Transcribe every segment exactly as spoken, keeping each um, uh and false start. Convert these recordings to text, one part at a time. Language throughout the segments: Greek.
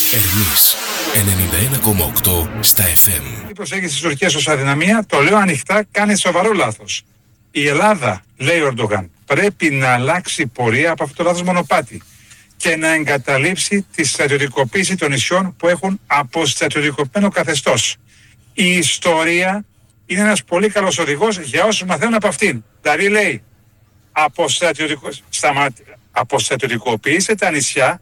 Ερμής ενενήντα ένα κόμμα οκτώ στα εφ εμ. Η προσέγγιση της Τουρκίας ως αδυναμία, το λέω ανοιχτά, κάνει σοβαρό λάθος. Η Ελλάδα, λέει ο Ερντογάν, πρέπει να αλλάξει πορεία από αυτό το λάθος μονοπάτι και να εγκαταλείψει τη στρατιωτικοποίηση των νησιών που έχουν αποστρατιωτικοποιημένο καθεστώς. Η ιστορία είναι ένας πολύ καλός οδηγός για όσους μαθαίνουν από αυτήν. Δηλαδή λέει, αποστρατιωτικο... αποστρατιωτικοποιήστε τα νησιά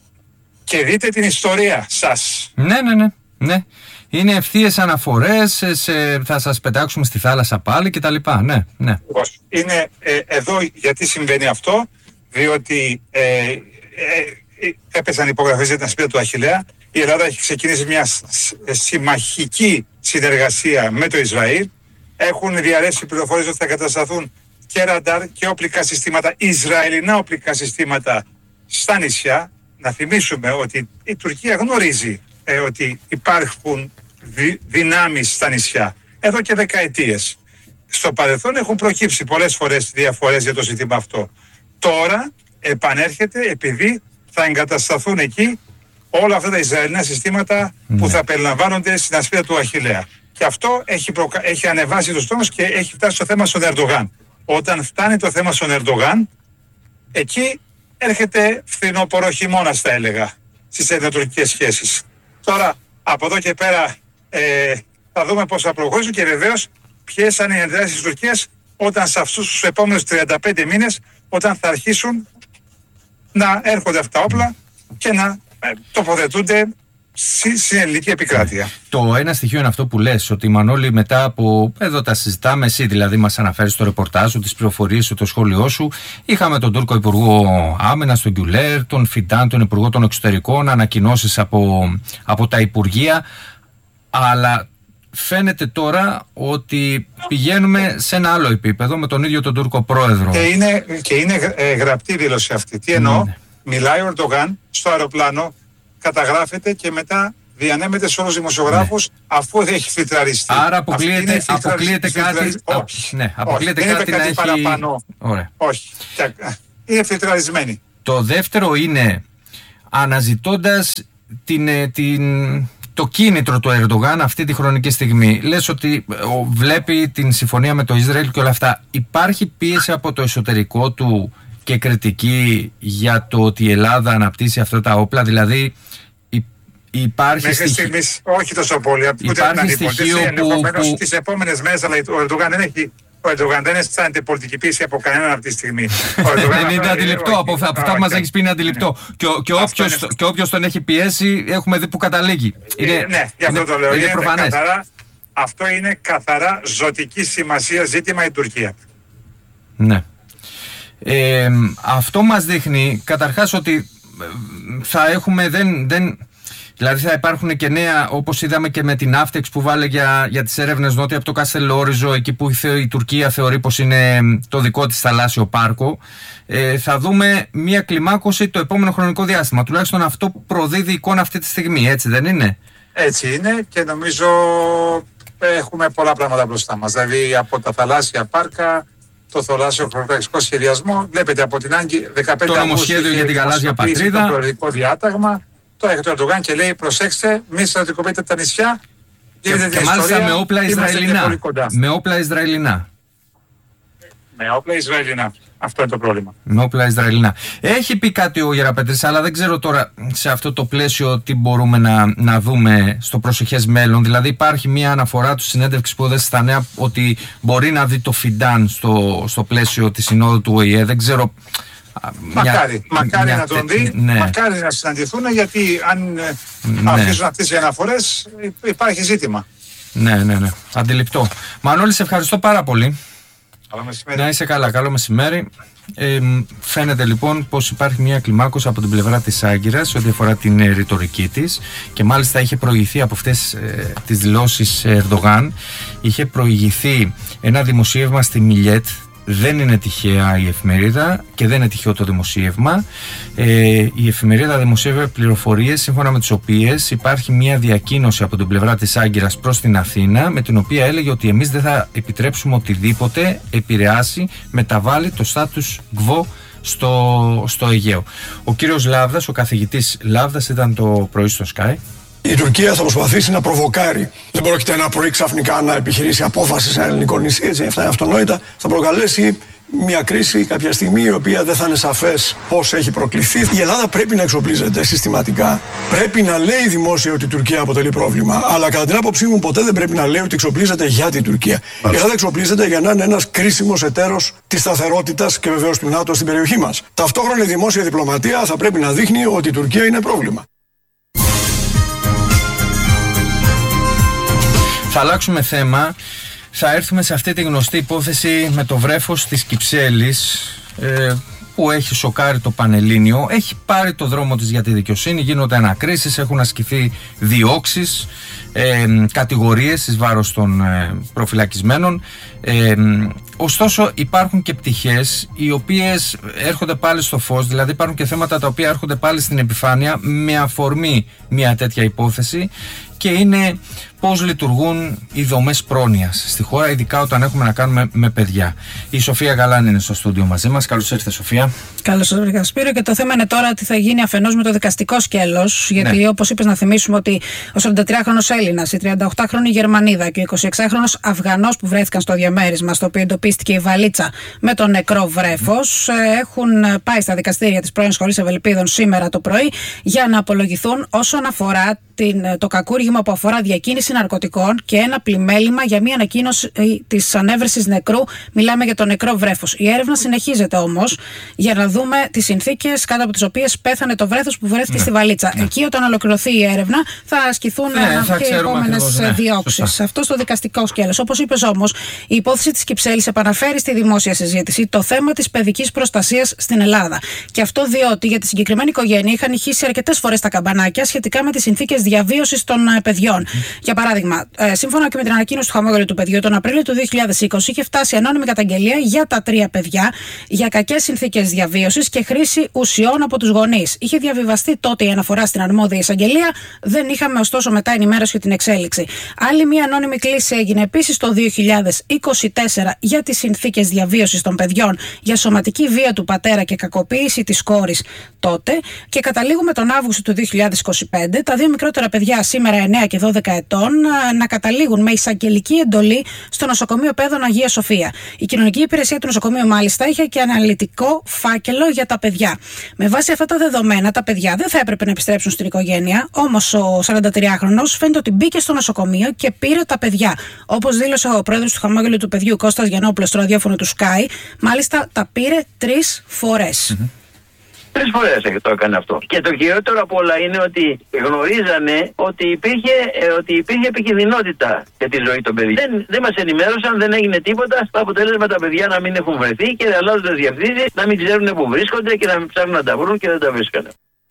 και δείτε την ιστορία σας. Ναι, ναι, ναι, ναι. Είναι ευθείες αναφορές, σε, θα σας πετάξουμε στη θάλασσα πάλι και τα λοιπά, ναι, ναι. Είναι ε, εδώ γιατί συμβαίνει αυτό, διότι ε, ε, ε, έπεσαν υπογραφές για την ασπίδα του Αχιλλέα. Η Ελλάδα έχει ξεκινήσει μια συμμαχική συνεργασία με το Ισραήλ. Έχουν διαρρεύσει πληροφορίες ότι θα κατασταθούν και ραντάρ και οπλικά συστήματα, Ισραηλινά οπλικά συστήματα στα νησιά. Να θυμίσουμε ότι η Τουρκία γνωρίζει ε, ότι υπάρχουν δι, δυνάμεις στα νησιά εδώ και δεκαετίες. Στο παρελθόν έχουν προκύψει πολλές φορές διαφορές για το ζήτημα αυτό. Τώρα επανέρχεται επειδή θα εγκατασταθούν εκεί όλα αυτά τα Ισραηλινά συστήματα mm. που θα περιλαμβάνονται στην ασπίδα του Αχιλλέα. Και αυτό έχει, προκα... έχει ανεβάσει τους τόνους και έχει φτάσει στο θέμα στον Ερντογάν. Όταν φτάνει το θέμα στον Ερντογάν, εκεί έρχεται φθινόπωρο χειμώνας, θα έλεγα, στις ελληνοτουρκικές σχέσεις. Τώρα, από εδώ και πέρα, ε, θα δούμε πώς θα προχωρήσουν και βεβαίως ποιες θα είναι οι αντιδράσεις της Τουρκίας όταν σε αυτούς τους επόμενους τριάντα πέντε μήνες, όταν θα αρχίσουν να έρχονται αυτά τα όπλα και να ε, τοποθετούνται στην ελληνική επικράτεια. Το ένα στοιχείο είναι αυτό που λες, ότι Μανώλη, μετά από εδώ τα συζητάμε, εσύ δηλαδή μας αναφέρεις το ρεπορτάζ σου, τις πληροφορίες σου, το σχόλιο σου. Είχαμε τον Τούρκο Υπουργό Άμυνας, τον Γκιουλέρ, τον Φιντάν, τον Υπουργό των Εξωτερικών, ανακοινώσεις από, από τα Υπουργεία. Αλλά φαίνεται τώρα ότι πηγαίνουμε σε ένα άλλο επίπεδο με τον ίδιο τον Τούρκο Πρόεδρο. Και είναι, και είναι ε, γραπτή δήλωση αυτή. Τι εννοώ, mm. μιλάει ο Ερντογάν στο αεροπλάνο, καταγράφεται και μετά διανέμεται σε όλους τους δημοσιογράφους ναι. αφού έχει φιλτραριστεί. Άρα αποκλείεται, αποκλείεται κάτι. Όχι, ναι, αποκλείεται όχι, κάτι, δεν να κάτι έχει... παραπάνω. Ωραία. Όχι. Είναι φιλτραρισμένη. Το δεύτερο είναι αναζητώντας την, την, το κίνητρο του Ερντογάν αυτή τη χρονική στιγμή. Λες ότι βλέπει την συμφωνία με το Ισραήλ και όλα αυτά. Υπάρχει πίεση από το εσωτερικό του και κριτική για το ότι η Ελλάδα αναπτύσσει αυτά τα όπλα, δηλαδή υπάρχει μέχρι στιγμής όχι τόσο πολύ. Υπάρχει στοιχείο που, που... τις επόμενες μέρες, αλλά ο Ερντογάν δεν έχει ο Ερντογάν δεν αισθάνεται πολιτική πίεση από κανέναν αυτή τη στιγμή. Δεν είναι αντιληπτό, από αυτά που μας έχεις πει είναι αντιληπτό. Και όποιος τον έχει πιέσει έχουμε δει που καταλήγει. Ναι, γι' αυτό το λέω. Είναι καθαρά, αυτό είναι καθαρά ζωτική σημασία ζήτημα η Τουρκία. Ναι. Ε, αυτό μας δείχνει καταρχάς ότι θα έχουμε δεν, δεν, δηλαδή θα υπάρχουν και νέα, όπως είδαμε και με την Αύτεξ που βάλε για, για τις έρευνες νότια από το Καστελόριζο, εκεί που η, η Τουρκία θεωρεί πως είναι το δικό της θαλάσσιο πάρκο. ε, θα δούμε μια κλιμάκωση το επόμενο χρονικό διάστημα, τουλάχιστον αυτό προδίδει εικόνα αυτή τη στιγμή, έτσι δεν είναι? Έτσι είναι και νομίζω έχουμε πολλά πράγματα μπροστά μας, δηλαδή από τα θαλάσσια πάρκα, το θαλάσσιο χωροταξικό σχεδιασμό. Βλέπετε από την Άγκη δεκαπέντε το νομοσχέδιο για την γαλάζια πατρίδα. Το προεδρικό διάταγμα. Τώρα έχει το Ερντογάν και λέει: προσέξτε, μη στρατικοποιείτε τα νησιά. Και, και, και μάλιστα με όπλα Ισραηλινά. Με όπλα Ισραηλινά. Με όπλα Ισραηλινά. Αυτό είναι το πρόβλημα. Με όπλα Ισραηλινά. Έχει πει κάτι ο Γεραπέτρης, αλλά δεν ξέρω τώρα σε αυτό το πλαίσιο τι μπορούμε να, να δούμε στο προσεχές μέλλον. Δηλαδή υπάρχει μια αναφορά του συνέντευξη που έδωσε στα Νέα ότι μπορεί να δει το Φιντάν στο, στο πλαίσιο της συνόδου του Ο Η Ε. Δεν ξέρω. Μακάρι, μια, μακάρι μια, να τον δει, ναι. μακάρι να συναντηθούν, γιατί αν ναι. αρχίσουν αυτές οι αναφορές υπάρχει ζήτημα. Ναι, ναι, ναι. Αντιληπτό. Μανώλη, σε ευχαριστώ πάρα πολύ. Καλό μεσημέρι. Να είσαι καλά, καλό μεσημέρι. Ε, φαίνεται λοιπόν πως υπάρχει μια κλιμάκωση από την πλευρά της Άγκυρας ό,τι αφορά την ε, ρητορική της, και μάλιστα είχε προηγηθεί από αυτές ε, τις δηλώσεις Ερντογάν, είχε προηγηθεί ένα δημοσίευμα στη Μιλιέτ. Δεν είναι τυχαία η εφημερίδα και δεν είναι τυχαίο το δημοσίευμα. Ε, η εφημερίδα δημοσίευε πληροφορίες σύμφωνα με τις οποίες υπάρχει μια διακοίνωση από την πλευρά της Άγκυρας προς την Αθήνα, με την οποία έλεγε ότι εμείς δεν θα επιτρέψουμε οτιδήποτε επηρεάσει, μεταβάλει το status quo στο, στο Αιγαίο. Ο κύριος Λάβδας, ο καθηγητής Λάβδας, ήταν το πρωί στο Sky. Η Τουρκία θα προσπαθήσει να προβοκάρει. Δεν πρόκειται να πρωί ξαφνικά να επιχειρήσει απόφαση σε ένα ελληνικό νησί, έτσι, αυτά είναι αυτονόητα. Θα προκαλέσει μια κρίση κάποια στιγμή η οποία δεν θα είναι σαφές πώς έχει προκληθεί. Η Ελλάδα πρέπει να εξοπλίζεται συστηματικά. Πρέπει να λέει δημόσια ότι η Τουρκία αποτελεί πρόβλημα. Αλλά κατά την άποψή μου ποτέ δεν πρέπει να λέει ότι εξοπλίζεται για την Τουρκία. Μάλιστα. Η Ελλάδα εξοπλίζεται για να είναι ένας κρίσιμος εταίρος της σταθερότητας και βεβαίως του ΝΑΤΟ στην περιοχή μας. Ταυτόχρονα η δημόσια διπλωματία θα πρέπει να δείχνει ότι η Τουρκία είναι πρόβλημα. Θα αλλάξουμε θέμα. Θα έρθουμε σε αυτή τη γνωστή υπόθεση με το βρέφος της Κυψέλης, ε, που έχει σοκάρει το Πανελλήνιο. Έχει πάρει το δρόμο της για τη δικαιοσύνη, γίνονται ανακρίσεις, έχουν ασκηθεί διώξεις, ε, κατηγορίες εις βάρος των ε, προφυλακισμένων. Ε, ωστόσο υπάρχουν και πτυχές οι οποίες έρχονται πάλι στο φως, δηλαδή υπάρχουν και θέματα τα οποία έρχονται πάλι στην επιφάνεια με αφορμή μια τέτοια υπόθεση, και είναι πώς λειτουργούν οι δομές πρόνοιας στη χώρα, ειδικά όταν έχουμε να κάνουμε με παιδιά. Η Σοφία Γαλάνη είναι στο στούντιο μαζί μας. Καλώς ήρθατε, Σοφία. Καλώς ήρθατε, βρήκα, Σπύρο. Και το θέμα είναι τώρα τι θα γίνει αφενός με το δικαστικό σκέλος. Γιατί, ναι, όπως είπες, να θυμίσουμε ότι ο σαραντατριάχρονος Έλληνας, η τριανταοκτάχρονη Γερμανίδα και ο εικοσιεξάχρονος Αφγανός που βρέθηκαν στο διαμέρισμα, στο οποίο εντοπίστηκε η βαλίτσα με το νεκρό βρέφος, έχουν πάει στα δικαστήρια της πρώην Σχολής Ευελπίδων σήμερα το πρωί για να απολογηθούν όσον αφορά την, το κακούργημα που αφορά διακίνηση ναρκωτικών και ένα πλημέλημα για μια ανακοίνωση της ανέβρεσης νεκρού. Μιλάμε για το νεκρό βρέφος. Η έρευνα συνεχίζεται όμως για να δούμε τις συνθήκες κάτω από τις οποίες πέθανε το βρέφος που βρέθηκε, ναι, στη βαλίτσα. Ναι. Εκεί, όταν ολοκληρωθεί η έρευνα, θα ασκηθούν, ναι, θα και οι επόμενες, ναι, διώξεις. Αυτό στο δικαστικό σκέλος. Όπως είπες όμως, η υπόθεση της Κυψέλης επαναφέρει στη δημόσια συζήτηση το θέμα της παιδικής προστασίας στην Ελλάδα. Και αυτό διότι για τη συγκεκριμένη οικογένεια είχαν ηχήσει αρκετές φορές τα καμπανάκια σχετικά με τις συνθήκες διαβίωσης των παιδιών. Mm. Για παράδειγμα, ε, σύμφωνα και με την ανακοίνωση του χαμόγελου του παιδιού, τον Απρίλιο του δύο χιλιάδες είκοσι είχε φτάσει ανώνυμη καταγγελία για τα τρία παιδιά για κακές συνθήκες διαβίωσης και χρήση ουσιών από τους γονείς. Είχε διαβιβαστεί τότε η αναφορά στην αρμόδια εισαγγελία, δεν είχαμε ωστόσο μετά ενημέρωση για την εξέλιξη. Άλλη μία ανώνυμη κλήση έγινε επίσης το δύο χιλιάδες είκοσι τέσσερα για τις συνθήκες διαβίωσης των παιδιών, για σωματική βία του πατέρα και κακοποίηση της κόρης τότε. Και καταλήγουμε τον Αύγουστο του δύο χιλιάδες είκοσι πέντε τα δύο μικρότερα παιδιά, σήμερα εννέα και δώδεκα ετών, να καταλήγουν με εισαγγελική εντολή στο νοσοκομείο Παιδών Αγία Σοφία. Η κοινωνική υπηρεσία του νοσοκομείου, μάλιστα, είχε και αναλυτικό φάκελο για τα παιδιά. Με βάση αυτά τα δεδομένα, τα παιδιά δεν θα έπρεπε να επιστρέψουν στην οικογένεια, όμως ο σαραντατριάχρονος φαίνεται ότι μπήκε στο νοσοκομείο και πήρε τα παιδιά. Όπως δήλωσε ο πρόεδρος του χαμόγελου του παιδιού, Κώστας Γιαννόπουλος, στο ραδιόφωνο του Sky, μάλιστα τα πήρε τρεις φορές. Mm-hmm. Τρεις φορές το έκανε αυτό. Και το χειρότερο από όλα είναι ότι γνωρίζανε ότι υπήρχε, ε, ότι υπήρχε επικινδυνότητα για τη ζωή των παιδιών. Δεν, δεν μας ενημέρωσαν, δεν έγινε τίποτα. Το αποτέλεσμα τα παιδιά να μην έχουν βρεθεί και αλλάζοντας διευθύνσεις, να μην ξέρουν πού βρίσκονται και να μην ψάχνουν να τα βρουν και δεν τα βρίσκανε.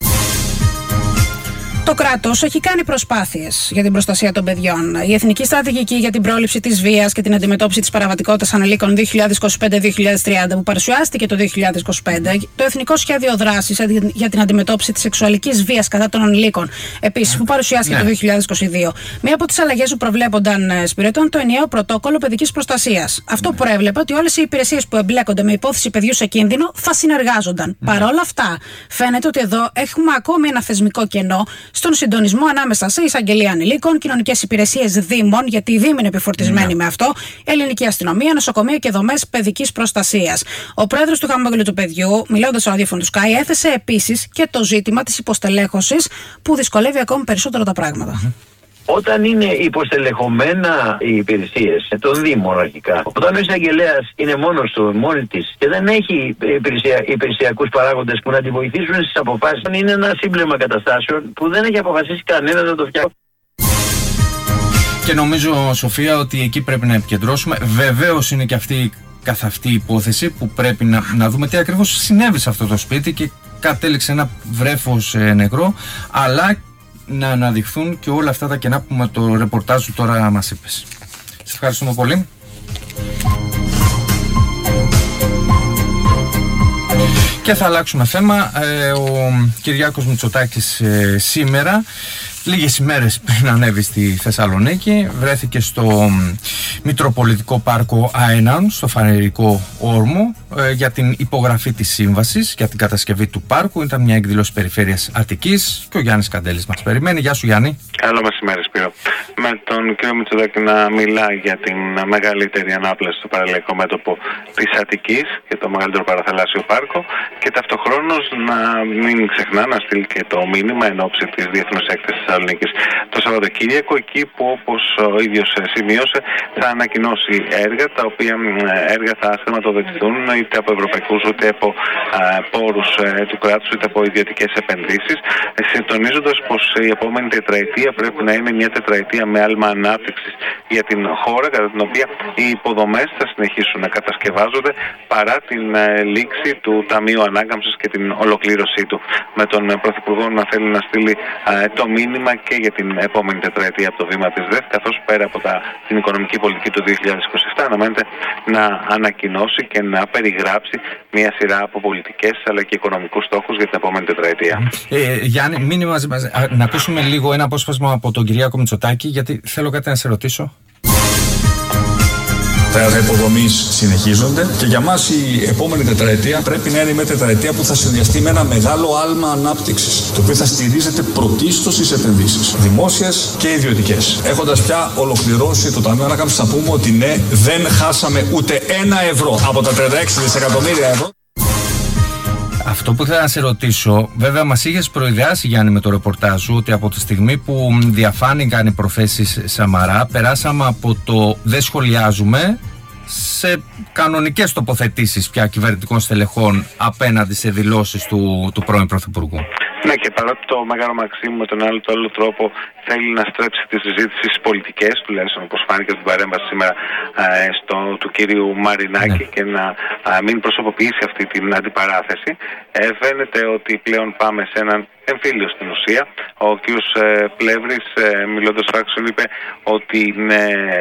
Το κράτος έχει κάνει προσπάθειες για την προστασία των παιδιών. Η Εθνική Στρατηγική για την Πρόληψη της Βίας και την Αντιμετώπιση της Παραβατικότητας Ανηλίκων δύο χιλιάδες είκοσι πέντε με δύο χιλιάδες τριάντα, που παρουσιάστηκε το δύο χιλιάδες είκοσι πέντε, το Εθνικό Σχέδιο Δράσης για την Αντιμετώπιση της Σεξουαλικής Βίας κατά των Ανηλίκων, επίσης, που παρουσιάστηκε, ναι, το δύο χιλιάδες είκοσι δύο. Μία από τις αλλαγές που προβλέπονταν, Σπύρο, ήταν το ενιαίο πρωτόκολλο παιδικής προστασίας. Αυτό, ναι, προέβλεπε ότι όλες οι υπηρεσίες που εμπλέκονται με υπόθεση παιδιού σε κίνδυνο θα συνεργάζονταν. Ναι. Παρ' όλα αυτά, φαίνεται ότι εδώ έχουμε ακόμη ένα θεσμικό κενό στον συντονισμό ανάμεσα σε εισαγγελία ανηλίκων, κοινωνικές υπηρεσίες δήμων, γιατί οι δήμοι είναι επιφορτισμένοι, yeah, με αυτό, ελληνική αστυνομία, νοσοκομεία και δομές παιδικής προστασίας. Ο πρόεδρος του χαμόγελου του παιδιού, μιλώντας στο ραδιόφωνο του Sky, έθεσε επίσης και το ζήτημα της υποστελέχωσης, που δυσκολεύει ακόμη περισσότερο τα πράγματα. Mm-hmm. Όταν είναι υποστελεχωμένα οι υπηρεσίες των Δήμων αρχικά, όταν ο εισαγγελέας είναι μόνος του, μόνη της και δεν έχει υπηρεσια, υπηρεσιακούς παράγοντες που να τη βοηθήσουν στις αποφάσεις, είναι ένα σύμπλεγμα καταστάσεων που δεν έχει αποφασίσει κανένας να το φτιάξει. Και νομίζω, Σοφία, ότι εκεί πρέπει να επικεντρώσουμε. Βεβαίως είναι και αυτή καθ' αυτή η υπόθεση που πρέπει να, να δούμε τι ακριβώς συνέβη σε αυτό το σπίτι και κατέληξε ένα βρέφος ε, νεκρό, αλλά να αναδειχθούν και όλα αυτά τα κενά που με το ρεπορτάζ σου τώρα μας είπες. Σε ευχαριστούμε πολύ. Και θα αλλάξουμε θέμα. Ε, ο Κυριάκος Μητσοτάκης ε, σήμερα λίγες ημέρες πριν ανέβει στη Θεσσαλονίκη, βρέθηκε στο Μητροπολιτικό Πάρκο Αέναων, στο Φανερικό Όρμο, ε, για την υπογραφή της σύμβασης για την κατασκευή του πάρκου. Ήταν μια εκδήλωση περιφέρειας Αττικής και ο Γιάννης Καντέλης μας περιμένει. Γεια σου, Γιάννη. Καλό μεσημέρι, Σπύρο. Με τον κύριο Μητσοτάκη να μιλά για την μεγαλύτερη ανάπλαση στο παραλιακό μέτωπο της Αττικής και το μεγαλύτερο παραθαλάσσιο πάρκο, και ταυτοχρόνως να μην ξεχνά να στείλει και το μήνυμα εν ώψη της Διεθνούς Έκθεσης Θεσσαλονίκης το Σαββατοκύριακο, εκεί που, όπως ο ίδιος σημείωσε, θα ανακοινώσει έργα, τα οποία έργα θα χρηματοδοτηθούν είτε από ευρωπαϊκούς είτε από α, πόρους ε, του κράτους είτε από ιδιωτικές επενδύσεις, ε, τονίζοντας πως η επόμενη τετραετία πρέπει να είναι μια τετραετία με άλμα ανάπτυξης για την χώρα, κατά την οποία οι υποδομές θα συνεχίσουν να κατασκευάζονται παρά την ε, λήξη του Ταμείου Ανάκαμψης και την ολοκλήρωσή του. Με τον ε, Πρωθυπουργό να θέλει να στείλει ε, το μήνυμα και για την επόμενη τετραετία από το βήμα της ΔΕΘ, καθώς πέρα από τα, την οικονομική πολιτική του δύο χιλιάδες είκοσι επτά αναμένεται να ανακοινώσει και να περιγράψει μια σειρά από πολιτικές αλλά και οικονομικούς στόχους για την επόμενη τετραετία. Ε, Γιάννη, μείνει μαζί μας. Να ακούσουμε λίγο ένα απόσπασμα από τον Κυριάκο Μητσοτάκη, γιατί θέλω κάτι να σε ρωτήσω. Τα έργα υποδομής συνεχίζονται και για μας η επόμενη τετραετία πρέπει να είναι μια τετραετία που θα συνδυαστεί με ένα μεγάλο άλμα ανάπτυξης, το οποίο θα στηρίζεται πρωτίστως στις επενδύσεις, δημόσιες και ιδιωτικές. Έχοντας πια ολοκληρώσει το Ταμείο Ανάκαμψης, θα πούμε ότι ναι, δεν χάσαμε ούτε ένα ευρώ από τα τριάντα έξι δισεκατομμύρια ευρώ. Αυτό που θέλω να σε ρωτήσω, βέβαια μας είχες προειδεάσει, Γιάννη, με το ρεπορτάζ σου, ότι από τη στιγμή που διαφάνηκαν οι προθέσεις Σαμαρά, περάσαμε από το δεν σχολιάζουμε σε κανονικές τοποθετήσεις πια κυβερνητικών στελεχών απέναντι σε δηλώσεις του, του πρώην Πρωθυπουργού. Ναι, και παρότι το Μέγαρο Μαξίμου με τον άλλο, το άλλο τρόπο θέλει να στρέψει τη συζήτηση στις πολιτικές, τουλάχιστον όπως φάνηκε από την παρέμβαση σήμερα ε, στο, του κύριου Μαρινάκη, ναι, και να α, μην προσωποποιήσει αυτή την αντιπαράθεση, ε, φαίνεται ότι πλέον πάμε σε έναν εμφύλιο στην ουσία. Ο κύριος ε, Πλεύρης, ε, μιλώντας στο Άξιον, είπε ότι ναι,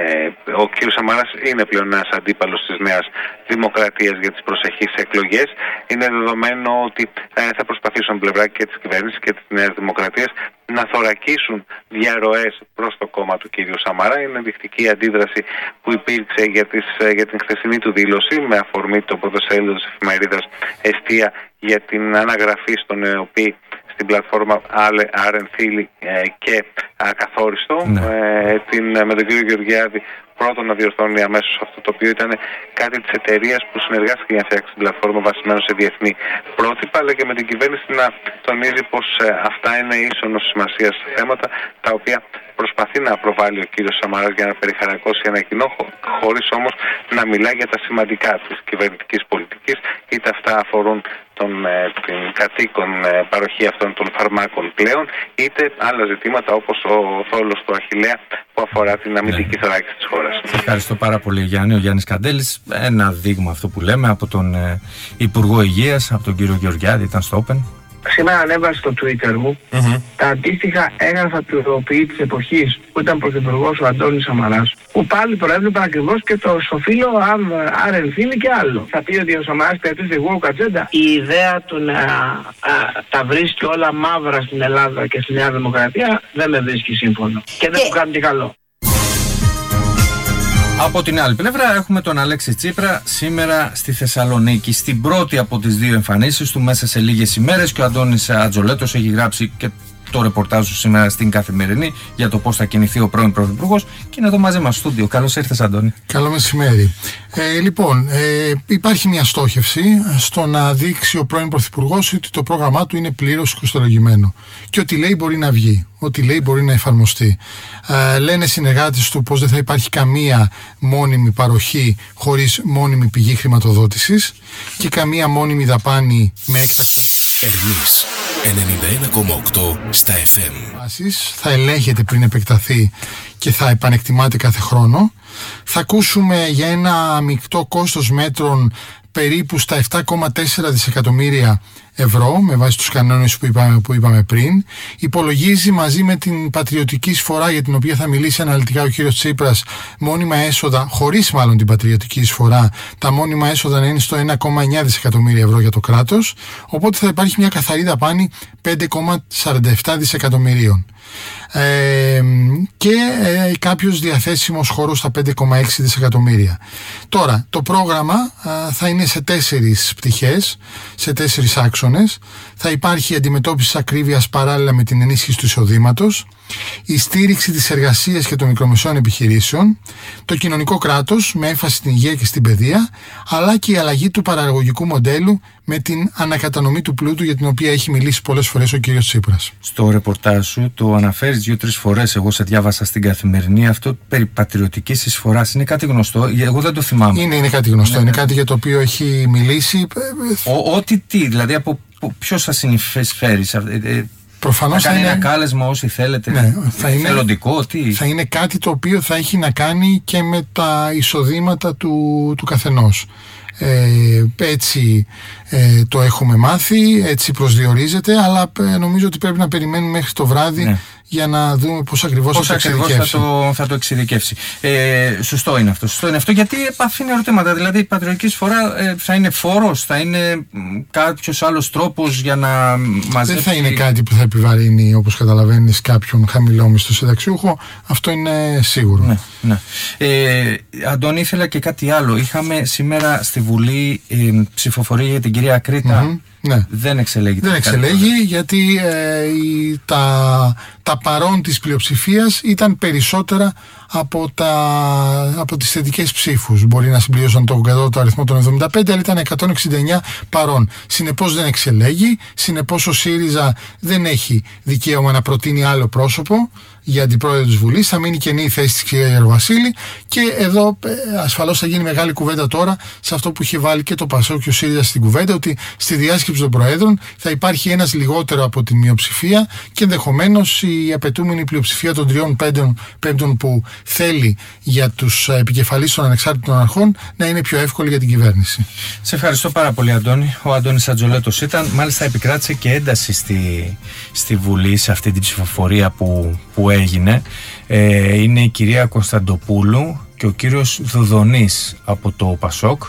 ο κύριος Σαμαράς είναι πλέον ένας αντίπαλος της Νέας Δημοκρατίας για τις προσεχείς εκλογές. Είναι δεδομένο ότι ε, θα προσπαθήσουν την πλευρά και της κυβέρνησης και της Νέας Δημοκρατίας να θωρακίσουν διαρροές προς το κόμμα του κύριου Σαμαρά. Είναι ενδεικτική αντίδραση που υπήρξε για, τις, για την χθεσινή του δήλωση με αφορμή το πρωτοσέλιδο της εφημερίδας Εστία για την αναγραφή στον ΕΟΠΗ στην πλατφόρμα Άρεν-Φίλη και Ακαθόριστο, ναι, ε, την, με τον κύριο Γεωργιάδη πρώτον να διορθώνει αμέσως αυτό το οποίο ήταν κάτι της εταιρείας που συνεργάστηκε για να φτιάξει την πλατφόρμα βασισμένο σε διεθνή πρότυπα, αλλά και με την κυβέρνηση να τονίζει πως ε, αυτά είναι ίσονος σημασίας θέματα, τα οποία προσπαθεί να προβάλλει ο κύριος Σαμαράς για να περιχαρακώσει ένα κοινό, χωρίς όμως να μιλάει για τα σημαντικά της κυβερνητικής πολιτικής, είτε αυτά αφορούν τον, ε, την κατοίκον ε, παροχή αυτών των φαρμάκων πλέον, είτε άλλα ζητήματα όπως ο θόλος του Αχιλλέα που αφορά την αμυντική θωράκιση της χώρας. Ευχαριστώ πάρα πολύ, Γιάννη. Ο Γιάννης Καντέλης, ένα δείγμα αυτό που λέμε από τον ε, Υπουργό Υγείας, από τον κύριο Γεωργιάδη, ήταν στο Open. Σήμερα ανέβασα στο Twitter μου mm-hmm. τα αντίστοιχα έγγραφα του ΟΠΗ της εποχής που ήταν πρωθυπουργός ο Αντώνης Σαμαράς, που πάλι προέβλεπε ακριβώς και το σοφίλο Άρεν Φίλη και άλλο. Θα πει ότι ο Σαμαράς κρατήσει εγώ κατσέντα. Η ιδέα του να α, τα βρίσκει όλα μαύρα στην Ελλάδα και στη Νέα Δημοκρατία δεν με βρίσκει σύμφωνο και δεν μου κάνει και καλό. Από την άλλη πλευρά έχουμε τον Αλέξη Τσίπρα σήμερα στη Θεσσαλονίκη, στην πρώτη από τις δύο εμφανίσεις του μέσα σε λίγες ημέρες, και ο Αντώνης Ατζολέτος έχει γράψει και το ρεπορτάζ του σήμερα στην Καθημερινή για το πώς θα κινηθεί ο πρώην Πρωθυπουργός, και είναι εδώ μαζί μας στο στούντιο. Καλώς ήρθες, Αντώνη. Καλό μεσημέρι. Ε, λοιπόν, ε, υπάρχει μια στόχευση στο να δείξει ο πρώην Πρωθυπουργός ότι το πρόγραμμά του είναι πλήρως κοστολογημένο και ότι λέει μπορεί να βγει, ότι λέει μπορεί να εφαρμοστεί. Ε, λένε συνεργάτες του πως δεν θα υπάρχει καμία μόνιμη παροχή χωρίς μόνιμη πηγή χρηματοδότησης και καμία μόνιμη δαπάνη με έκτακτο. Ερμής ενενήντα ένα κόμμα οκτώ στα εφ εμ. Θα ελέγχεται πριν επεκταθεί και θα επανεκτιμάται κάθε χρόνο. Θα ακούσουμε για ένα μεικτό κόστος μέτρων περίπου στα επτά κόμμα τέσσερα δισεκατομμύρια ευρώ με βάση τους κανόνες που είπαμε, που είπαμε πριν. Υπολογίζει μαζί με την πατριωτική εισφορά για την οποία θα μιλήσει αναλυτικά ο κύριος Τσίπρας μόνιμα έσοδα, χωρίς μάλλον την πατριωτική εισφορά, τα μόνιμα έσοδα να είναι στο ένα κόμμα εννιά δισεκατομμύρια ευρώ για το κράτος, οπότε θα υπάρχει μια καθαρή δαπάνη πέντε κόμμα σαράντα επτά δισεκατομμυρίων. ε, και ε, κάποιος διαθέσιμος χώρος στα πέντε κόμμα έξι δισεκατομμύρια. Τώρα, το πρόγραμμα ε, θα είναι σε τέσσερις πτυχές, σε τέσσερις άξονες. Θα υπάρχει αντιμετώπιση ακρίβειας παράλληλα με την ενίσχυση του εισοδήματος, η στήριξη της εργασίας και των μικρομεσαίων επιχειρήσεων, το κοινωνικό κράτος με έμφαση στην υγεία και στην παιδεία, αλλά και η αλλαγή του παραγωγικού μοντέλου με την ανακατανομή του πλούτου, για την οποία έχει μιλήσει πολλές φορές ο κύριος Τσίπρας. Στο ρεπορτάζ σου το αναφέρεις δύο-τρεις φορές. Εγώ σε διάβασα στην Καθημερινή. Αυτό περί πατριωτικής εισφοράς είναι κάτι γνωστό. Εγώ δεν το θυμάμαι. Είναι, είναι κάτι γνωστό. Ναι, είναι ναι. κάτι για το οποίο έχει μιλήσει. Ο, ό,τι τι, δηλαδή από ποιος θα συνεισφέρει. Προφανώς θα, θα είναι ένα κάλεσμα όσοι θέλετε. Ναι, θα είναι θελοντικό, τι. Θα είναι κάτι το οποίο θα έχει να κάνει και με τα εισοδήματα του, του καθενός. Ε, έτσι ε, το έχουμε μάθει, έτσι προσδιορίζεται, αλλά ε, νομίζω ότι πρέπει να περιμένουμε μέχρι το βράδυ, ναι, για να δούμε πώς ακριβώς πώς θα, ακριβώς θα, το, θα το εξειδικεύσει. Ε, σωστό είναι αυτό. Σωστό είναι αυτό, γιατί αφήνει ερωτήματα. Δηλαδή η πατριωτική εισφορά ε, θα είναι φόρος, θα είναι κάποιος άλλος τρόπος για να μαζέψει. Δεν θα είναι κάτι που θα επιβαρύνει, όπως καταλαβαίνεις, κάποιον χαμηλόμισθο συνταξιούχο. Αυτό είναι σίγουρο. Ναι, ναι. Ε, Αντώνη, ήθελα και κάτι άλλο. Είχαμε σήμερα στη Βουλή ε, ψηφοφορία για την κυρία Κρήτα. Mm-hmm. Ναι. Δεν εξελέγει. Δεν εξελέγει γιατί ε, η, τα, τα παρόν της πλειοψηφίας ήταν περισσότερα από, τα, από τις θετικές ψήφους. Μπορεί να συμπληρώσαν το, το αριθμό των εβδομήντα πέντε, αλλά ήταν εκατόν εξήντα εννιά παρόν. Συνεπώς δεν εξελέγει, συνεπώς ο ΣΥΡΙΖΑ δεν έχει δικαίωμα να προτείνει άλλο πρόσωπο για αντιπρόεδρο της Βουλής. Θα μείνει κενή η θέση της κυρία Γεροβασίλη, και εδώ ε, ασφαλώς θα γίνει μεγάλη κουβέντα τώρα σε αυτό που είχε βάλει και το ΠΑΣΟΚ και ο ΣΥΡΙΖΑ στην κουβέντα, ότι στη διάσκεψη των Προέδρων θα υπάρχει ένας λιγότερο από τη μειοψηφία και ενδεχομένως η απαιτούμενη πλειοψηφία των τριών πέμπτων που θέλει για τους επικεφαλείς των ανεξάρτητων αρχών να είναι πιο εύκολη για την κυβέρνηση. Σε ευχαριστώ πάρα πολύ, Αντώνη. Ο Αντώνης Ατζολέτος ήταν. Μάλιστα επικράτησε και ένταση στη, στη Βουλή σε αυτή την ψηφοφορία που, που έγινε. Ε, είναι η κυρία Κωνσταντοπούλου και ο κύριος Δουδονής από το ΠΑΣΟΚ.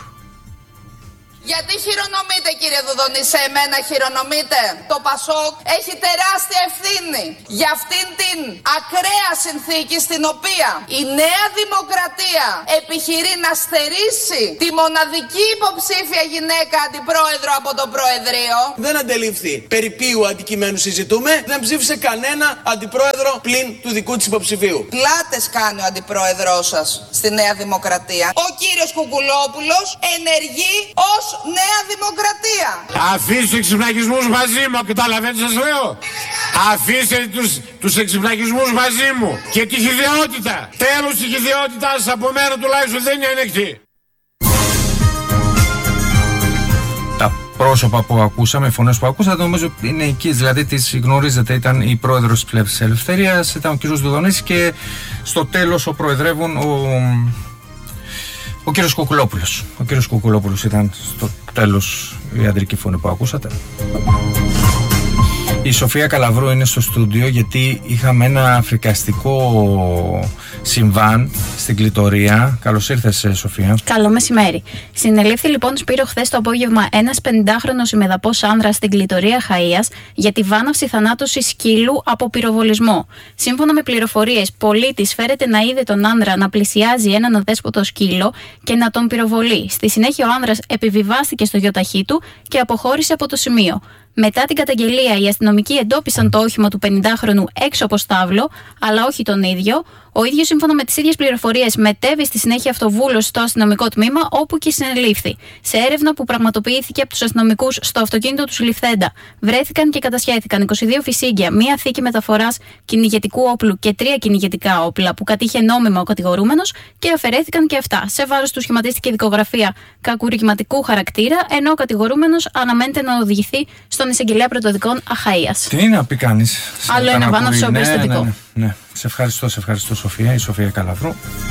Γιατί χειρονομείτε, κύριε Δουδονή, σε εμένα χειρονομείτε? Το ΠΑΣΟΚ έχει τεράστια ευθύνη για αυτήν την ακραία συνθήκη στην οποία η Νέα Δημοκρατία επιχειρεί να στερήσει τη μοναδική υποψήφια γυναίκα αντιπρόεδρο από το Προεδρείο. Δεν αντελήφθη περί ποιου αντικειμένου συζητούμε, δεν ψήφισε κανένα αντιπρόεδρο πλην του δικού της υποψηφίου. Πλάτες κάνει ο αντιπρόεδρός σας στη Νέα Δημοκρατία. Ο κύριος Κουκουλόπουλος ενεργεί ως Νέα Δημοκρατία. Αφήστε εξυπνακισμούς μαζί μου, καταλαβαίνετε, σας λέω. Αφήστε τους, τους εξυπνακισμούς μαζί μου και τη χυδαιότητα. Τέλος τη χυδαιότητας από μένα τουλάχιστον δεν είναι ανεκτή. Τα πρόσωπα που ακούσαμε, οι φωνές που ακούσατε, νομίζω είναι εκεί, δηλαδή τις γνωρίζετε. Ήταν η πρόεδρος της Πλεύσης Ελευθερίας, ήταν ο κύριος Δουδονής και στο τέλος ο προεδρεύων ο... Ο κύριος Κουκουλόπουλος. Ο κύριος Κουκουλόπουλος ήταν στο τέλος η αντρική φωνή που ακούσατε. Η Σοφία Καλαβρού είναι στο στούντιο, γιατί είχαμε ένα φρικαστικό συμβάν στην Κλητορία. Καλώς ήρθες, Σοφία. Καλό μεσημέρι. Συνελήφθη λοιπόν Σπύρο χθες το απόγευμα ένας πενηντάχρονος ημεδαπός άνδρας στην Κλητορία Χαΐας για τη βάναυση θανάτωση σκύλου από πυροβολισμό. Σύμφωνα με πληροφορίες, πολίτης φέρεται να είδε τον άνδρα να πλησιάζει έναν αδέσποτο σκύλο και να τον πυροβολεί. Στη συνέχεια ο άνδρας επιβιβάστηκε στο γιοταχή του και αποχώρησε από το σημείο. Μετά την καταγγελία, οι αστυνομικοί εντόπισαν το όχημα του πενηντάχρονου έξω από στάβλο, αλλά όχι τον ίδιο. Ο ίδιος, σύμφωνα με τις ίδιες πληροφορίες, μετέβη στη συνέχεια αυτοβούλος στο αστυνομικό τμήμα, όπου και συνελήφθη. Σε έρευνα που πραγματοποιήθηκε από τους αστυνομικούς στο αυτοκίνητο του συλληφθέντα, βρέθηκαν και κατασχέθηκαν είκοσι δύο φυσίγγια, μία θήκη μεταφοράς κυνηγετικού όπλου και τρία κυνηγετικά όπλα που κατήχε νόμιμα ο κατηγορούμενος, και αφαιρέθηκαν και αυτά. Σε βάρος του σχηματίστηκε δικογραφία κακουργηματικού χαρακτήρα, ενώ ο κατηγορούμενος αναμένεται να οδηγηθεί στον εισαγγελέα πρωτοδικών Αχαΐας. Τι είναι να πει κανείς? Άλλο ένα βάναυσο περιστατικό. Ναι, ναι, ναι, ναι. Σε ευχαριστώ, σε ευχαριστώ, Σοφία, η Σοφία Καλαβρού.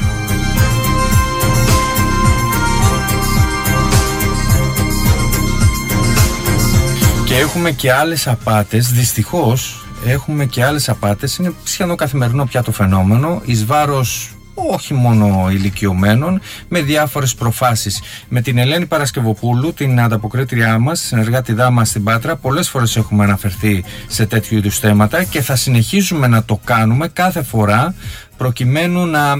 Και έχουμε και άλλες απάτες, δυστυχώς έχουμε και άλλες απάτες, είναι σχεδόν καθημερινό πια το φαινόμενο, εις βάρος όχι μόνο ηλικιωμένων, με διάφορες προφάσεις. Με την Ελένη Παρασκευοπούλου, την ανταποκρίτριά μας, συνεργάτηδά μας στην Πάτρα, πολλές φορές έχουμε αναφερθεί σε τέτοιου είδους θέματα και θα συνεχίζουμε να το κάνουμε κάθε φορά προκειμένου να,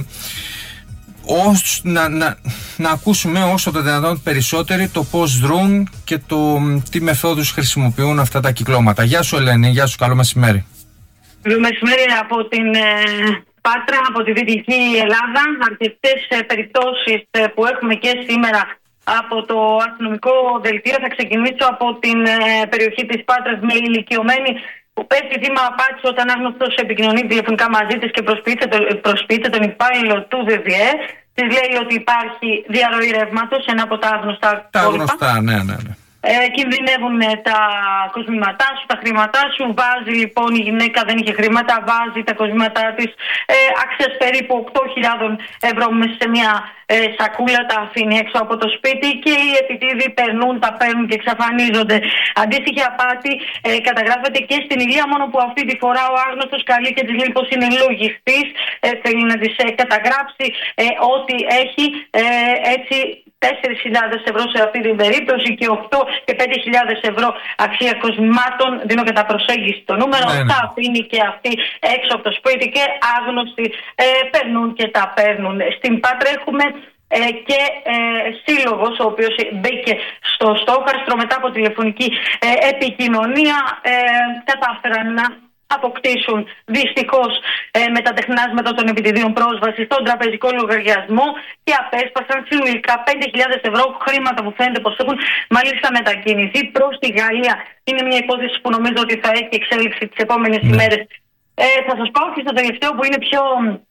ως, να, να, να ακούσουμε όσο το δυνατόν περισσότεροι το πώς δρούν και το, τι μεθόδους χρησιμοποιούν αυτά τα κυκλώματα. Γεια σου Ελένη, γεια σου, καλό μεσημέρι. Καλό μεσημέρι από την ε, Πάτρα, από τη Δυτική Ελλάδα. Αρκετές ε, περιπτώσεις ε, που έχουμε και σήμερα από το αστυνομικό δελτίο. Θα ξεκινήσω από την ε, περιοχή της Πάτρας με ηλικιωμένη που πέφτει θύμα απάτης όταν άγνωστος επικοινωνεί τηλεφωνικά μαζί της και προσποιείται, το, προσποιείται τον υπάλληλο του ΔΔΕ. Της λέει ότι υπάρχει διαρροή ρεύματος, ένα από τα γνωστά Τα γνωστά, ναι, ναι, ναι. Ε, κινδυνεύουν τα κοσμήματά σου, τα χρήματά σου. Βάζει λοιπόν η γυναίκα, δεν είχε χρήματα, βάζει τα κοσμήματά της ε, αξίας περίπου οκτώ χιλιάδες ευρώ μέσα σε μια ε, σακούλα, τα αφήνει έξω από το σπίτι και οι επιτίδιοι περνούν, τα παίρνουν και εξαφανίζονται. Αντίστοιχη απάτη ε, καταγράφεται και στην Ηλία, μόνο που αυτή τη φορά ο άγνωστος καλεί και της λέει πως είναι λογιστής, ε, θέλει να της ε, καταγράψει ε, ό,τι έχει, ε, έτσι τέσσερις χιλιάδες ευρώ σε αυτή την περίπτωση και οκτώ και πέντε χιλιάδες ευρώ αξία κοσμημάτων. Δίνω κατά προσέγγιση το νούμερο. Ναι, ναι. Τα αφήνει και αυτή έξω από το σπίτι και άγνωστοι ε, περνούν και τα παίρνουν. Στην Πάτρα έχουμε ε, και ε, σύλλογος ο οποίος μπήκε στο στόχαστρο μετά από τηλεφωνική ε, επικοινωνία. Ε, κατάφεραν να αποκτήσουν δυστυχώς ε, με τα τεχνάσματα των επιτιδίων πρόσβαση στον τραπεζικό λογαριασμό και απέσπασαν συνολικά πέντε χιλιάδες ευρώ, χρήματα που φαίνεται πως έχουν μάλιστα μετακινηθεί προς τη Γαλλία. Είναι μια υπόθεση που νομίζω ότι θα έχει εξέλιξη τις επόμενες ναι. ημέρες. Ε, θα σας πάω και στο τελευταίο που είναι πιο,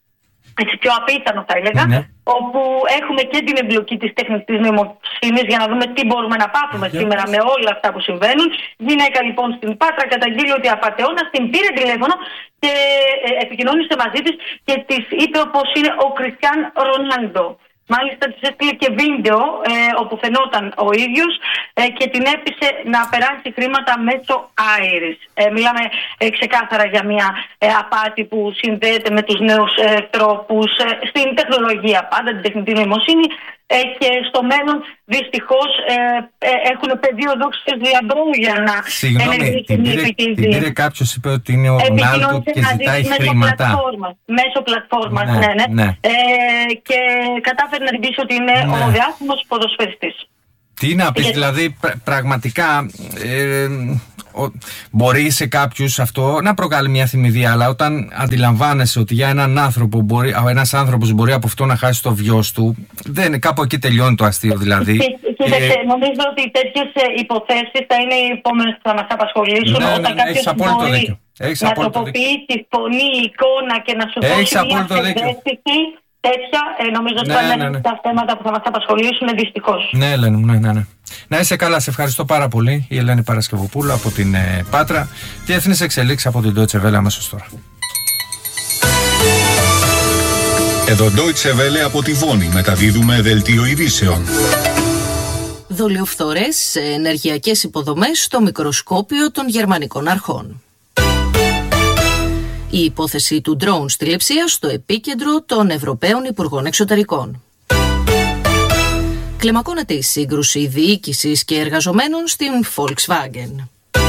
έτσι, πιο απίθανο θα έλεγα, ναι. όπου έχουμε και την εμπλοκή της τεχνητής νοημοσύνης για να δούμε τι μπορούμε να πάθουμε yeah. σήμερα με όλα αυτά που συμβαίνουν. Γυναίκα λοιπόν στην Πάτρα καταγγείλει ότι απατεώνας την πήρε τηλέφωνο και ε, επικοινώνησε μαζί της και της είπε πως είναι ο Κριστιάν Ρονάλντο. Μάλιστα της έστειλε και βίντεο ε, όπου φαινόταν ο ίδιος ε, και την έπεισε να περάσει χρήματα μέσω Iris. Ε, μιλάμε ε, ξεκάθαρα για μια ε, απάτη που συνδέεται με τους νέους ε, τρόπους ε, στην τεχνολογία, πάντα την τεχνητή νοημοσύνη ε, και στο μέλλον δυστυχώς ε, ε, έχουν πεδίο δόξες διαμπρού για να ενεργήσει μια επιτίδη. Την πήρε κάποιος, είπε ότι είναι ο Ρονάλντο και ζητάει χρήματα. Μέσω πλατφόρμας, ναι, ναι. ναι. ναι. Ε, και κατάφερε να την πείσει ότι είναι ναι. ο διάσημος ποδοσφαιριστής. Τι να πεις, δηλαδή πραγματικά ε, ο, μπορεί σε κάποιους αυτό να προκαλεί μια θυμηδία, αλλά όταν αντιλαμβάνεσαι ότι για έναν άνθρωπο μπορεί, ένας άνθρωπος μπορεί από αυτό να χάσει το βιός του, δεν, κάπου εκεί τελειώνει το αστείο δηλαδή. Κοίταξε, ε, νομίζω ότι τέτοιες υποθέσεις θα είναι οι επόμενες που θα μας απασχολήσουν. Ναι, όταν ναι, κάποιος μπορεί έχεις να τροποποιήσει τη φωνή, η εικόνα και να σου δώσει μια ευαίσθηση. Τέτοια, ε, νομίζω ότι ναι, θα είναι ναι, ναι. τα θέματα που θα μας απασχολήσουν δυστυχώς. Ναι, Ελένη, ναι, ναι, ναι. Να είσαι καλά, σε ευχαριστώ πάρα πολύ. Η Ελένη Παρασκευοπούλου από την ε, Πάτρα. Διεθνείς εξελίξεις από την Deutsche Welle αμέσως τώρα. Εδώ Deutsche Welle από τη Βόνη μεταδίδουμε δελτίο ειδήσεων. Δολιοφθορές σε ενεργειακές υποδομές στο μικροσκόπιο των γερμανικών αρχών. Η υπόθεση του ντρόουν στη Λειψία στο επίκεντρο των Ευρωπαίων Υπουργών Εξωτερικών. Κλιμακώνεται η σύγκρουση διοίκησης και εργαζομένων στην Volkswagen.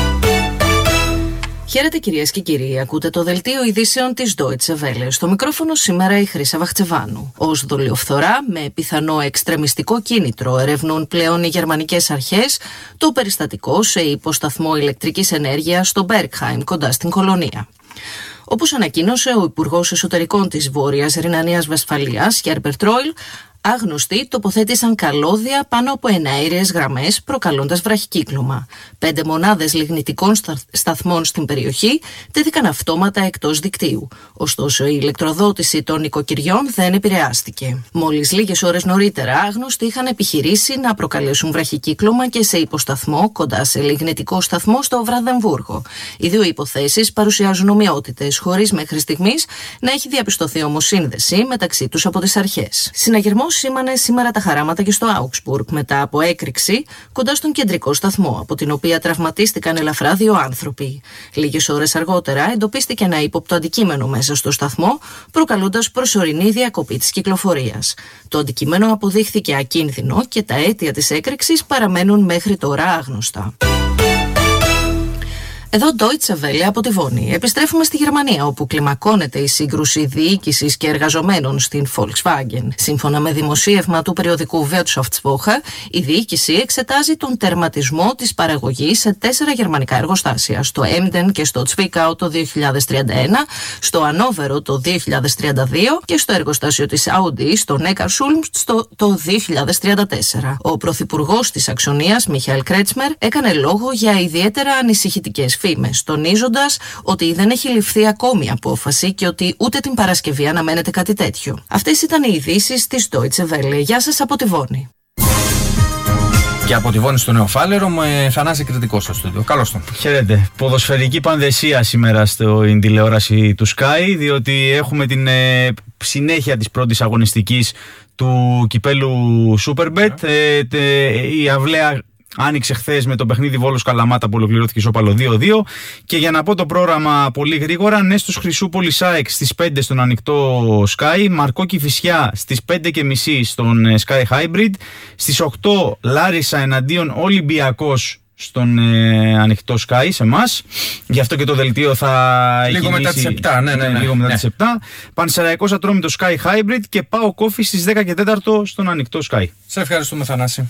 Χαίρετε κυρίες και κύριοι, ακούτε το δελτίο ειδήσεων της Deutsche Welle. Στο μικρόφωνο σήμερα η Χρύσα Βαχτσεβάνου. Ως δολιοφθορά με πιθανό εξτρεμιστικό κίνητρο ερευνούν πλέον οι γερμανικές αρχές το περιστατικό σε υποσταθμό ηλεκτρικής ενέργειας στο Bergheim κοντά στην Κολονία. Όπως ανακοίνωσε ο Υπουργός Εσωτερικών της Βόρειας Ρινανίας Βεσφαλίας, Χέρμπερτ Ρόιλ, άγνωστοι τοποθέτησαν καλώδια πάνω από εναέριες γραμμές προκαλώντας βραχικύκλωμα. Πέντε μονάδες λιγνητικών σταθμών στην περιοχή τέθηκαν αυτόματα εκτός δικτύου. Ωστόσο η ηλεκτροδότηση των νοικοκυριών δεν επηρεάστηκε. Μόλις λίγες ώρες νωρίτερα άγνωστοι είχαν επιχειρήσει να προκαλέσουν βραχικύκλωμα και σε υποσταθμό κοντά σε λιγνητικό σταθμό στο Βραδεμβούργο. Οι δύο υποθέσεις παρουσιάζουν ομοιότητες, χωρίς μέχρι στιγμής να έχει διαπιστωθεί όμως σύνδεση μεταξύ τους από τις αρχές. Συναγερμός σήμανε σήμερα τα χαράματα και στο Augsburg μετά από έκρηξη κοντά στον κεντρικό σταθμό, από την οποία τραυματίστηκαν ελαφρά δύο άνθρωποι. Λίγες ώρες αργότερα εντοπίστηκε ένα ύποπτο αντικείμενο μέσα στο σταθμό, προκαλώντας προσωρινή διακοπή της κυκλοφορίας. Το αντικείμενο αποδείχθηκε ακίνδυνο και τα αίτια της έκρηξης παραμένουν μέχρι τώρα άγνωστα. Εδώ Deutsche Welle από τη Βόνη. Επιστρέφουμε στη Γερμανία, όπου κλιμακώνεται η σύγκρουση διοίκησης και εργαζομένων στην Volkswagen. Σύμφωνα με δημοσίευμα του περιοδικού Wirtschaftswoche, η διοίκηση εξετάζει τον τερματισμό της παραγωγής σε τέσσερα γερμανικά εργοστάσια. Στο Emden και στο Zwickau το δύο χιλιάδες τριάντα ένα, στο Ανόβερο το δύο χιλιάδες τριάντα δύο και στο εργοστάσιο της Audi στο Neckarsulm στο το δύο χιλιάδες τριάντα τέσσερα. Ο πρωθυπουργός της Αξονίας, Μιχαήλ Κρέτσμερ, έκανε λόγο για ιδιαίτερα ανησυχητικές φήμες, τονίζοντας ότι δεν έχει ληφθεί ακόμη απόφαση και ότι ούτε την Παρασκευή αναμένεται κάτι τέτοιο. Αυτές ήταν οι ειδήσεις της Deutsche Welle. Γεια σας από τη Βόνη. Και από τη Βόνη στο Νεοφάλερο με Θανάση Κρητικό στο στούντιο. Καλώς τον. Χαίρετε. Ποδοσφαιρική πανδεσία σήμερα στην τηλεόραση του Sky, διότι έχουμε την ε, συνέχεια της πρώτης αγωνιστικής του κυπέλου Superbet. Ε, τε, η αυλαία άνοιξε χθες με το παιχνίδι Βόλος Καλαμάτα που ολοκληρώθηκε ισόπαλο δύο δύο. Και για να πω το πρόγραμμα πολύ γρήγορα, Νέστος Χρυσούπολης ΑΕΚ στις πέντε στον ανοιχτό Sky, Μαρκό Κηφισιά στις πέντε και μισή στον Sky Hybrid, στις οκτώ Λάρισα εναντίον Ολυμπιακός στον ε, ανοιχτό Sky σε εμάς. Γι' αυτό και το δελτίο θα λίγο μετά τις επτά. Ναι, ναι, ναι. Λίγο μετά ναι. τις επτά. Πανσεραϊκός Ατρόμητο Sky Hybrid και πάω Κόφι στις δέκα και τέσσερα στον ανοιχτό Sky. Σε ευχαριστούμε, Θανάση.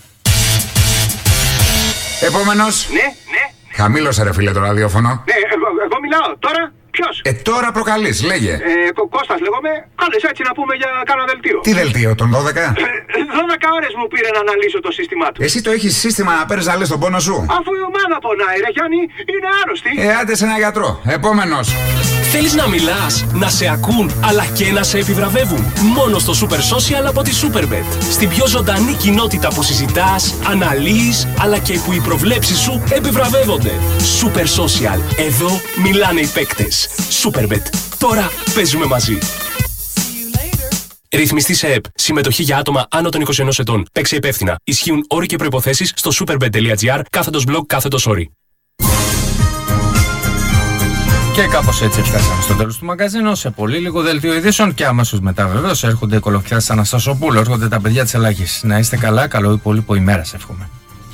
Επόμενος. Ναι, ναι. Χαμήλωσε ρε φίλε το ραδιόφωνο. Ναι, εγώ, εγώ μιλάω. Τώρα ποιος? Ε, τώρα προκαλείς, λέγε. Ε, Κώστας λέγομαι. Κάλες έτσι να πούμε για κάνα δελτίο. Τι δελτίο, τον δώδεκα? δώδεκα ώρες μου πήρε να αναλύσω το σύστημά του. Εσύ το έχεις σύστημα να παίρνεις να λες τον πόνο σου? Αφού η ομάδα πονάει ρε Γιάννη, είναι άρρωστη. Ε, άντε σε ένα γιατρό. Επόμενος. Θέλεις να μιλάς, να σε ακούν, αλλά και να σε επιβραβεύουν? Μόνο στο Super Social από τη Superbet. Στην πιο ζωντανή κοινότητα που συζητάς, αναλύεις, αλλά και που οι προβλέψεις σου επιβραβεύονται. Super Social. Εδώ μιλάνε οι παίκτες. Superbet. Τώρα παίζουμε μαζί. Ρυθμιστή σε ΕΠ. Συμμετοχή για άτομα άνω των είκοσι ενός ετών. Παίξε υπεύθυνα. Ισχύουν όροι και προϋποθέσεις στο superbet.gr κάθετος blog κάθετος όροι. Και κάπως έτσι φτάσαμε στο τέλος του μαγκαζίνου. Σε πολύ λίγο δελτίο ειδήσεων και αμέσως μετά βεβαίως έρχονται οι κολοκυθάς Αναστασοπούλου. Έρχονται τα παιδιά της Ελλάδας. Να είστε καλά, καλό υπόλοιπο ημέρα, σε εύχομαι.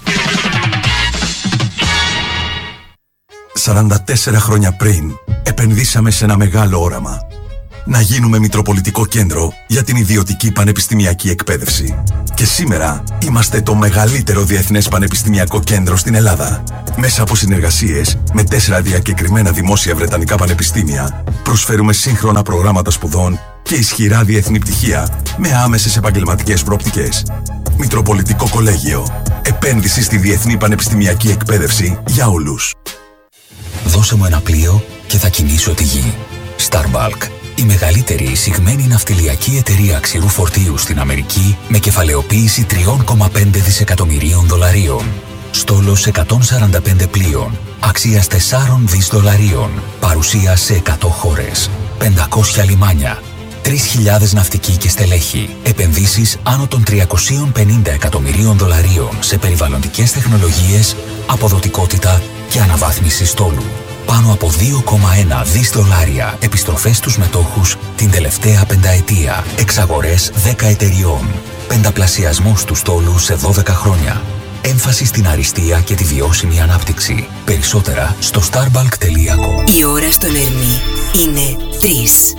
σαράντα τέσσερα χρόνια πριν επενδύσαμε σε ένα μεγάλο όραμα. Να γίνουμε Μητροπολιτικό Κέντρο για την ιδιωτική πανεπιστημιακή εκπαίδευση. Και σήμερα είμαστε το μεγαλύτερο διεθνές πανεπιστημιακό κέντρο στην Ελλάδα. Μέσα από συνεργασίες με τέσσερα διακεκριμένα δημόσια βρετανικά πανεπιστήμια, προσφέρουμε σύγχρονα προγράμματα σπουδών και ισχυρά διεθνή πτυχία με άμεσες επαγγελματικές προοπτικές. Μητροπολιτικό Κολέγιο. Επένδυση στη διεθνή πανεπιστημιακή εκπαίδευση για όλους. Δώσε μου ένα πλοίο και θα κινήσω τη γη. Starbulk. Η μεγαλύτερη εισηγμένη ναυτιλιακή εταιρεία ξηρού φορτίου στην Αμερική με κεφαλαιοποίηση τρία κόμμα πέντε δισεκατομμυρίων δολαρίων. Στόλος εκατόν σαράντα πέντε πλοίων, αξίας τέσσερα δισεκατομμύρια δολαρίων, παρουσία σε εκατό χώρες, πεντακόσια λιμάνια, τρεις χιλιάδες ναυτικοί και στελέχη, επενδύσεις άνω των τριακόσια πενήντα εκατομμυρίων δολαρίων σε περιβαλλοντικές τεχνολογίες, αποδοτικότητα και αναβάθμιση στόλου. Πάνω από δύο κόμμα ένα δισεκατομμύρια δολάρια επιστροφές στους μετόχους την τελευταία πενταετία. Εξαγορές δέκα εταιριών. Πενταπλασιασμός του στόλου σε δώδεκα χρόνια. Έμφαση στην αριστεία και τη βιώσιμη ανάπτυξη. Περισσότερα στο starbulk τελεία com. Η ώρα στον Ερμή είναι τρεις.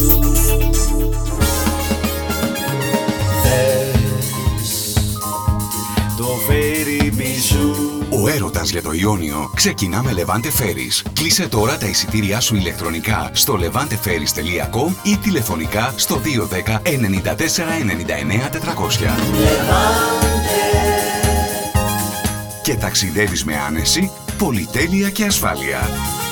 Ο έρωτας για το Ιόνιο ξεκινά με Levante Ferries. Κλείσε τώρα τα εισιτήριά σου ηλεκτρονικά στο levante ferries τελεία com ή τηλεφωνικά στο δύο ένα μηδέν εννιά τέσσερα εννιά εννιά τετρακόσια. Και ταξιδεύεις με άνεση, πολυτέλεια και ασφάλεια.